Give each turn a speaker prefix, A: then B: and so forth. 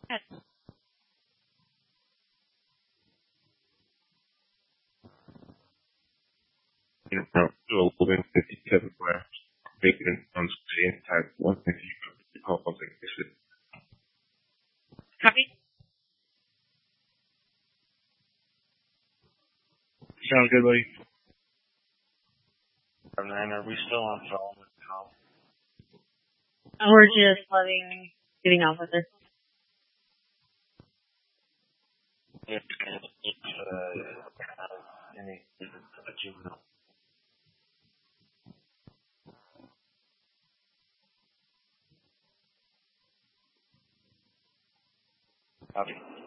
A: Yes.
B: Do 1157 grams, bacon on screen type 1 if you call something this.
A: Copy.
C: Sounds good, buddy.
D: 9, are we still on phone with Tom?
A: We're just getting off with this.
D: It's any that you know. Copy.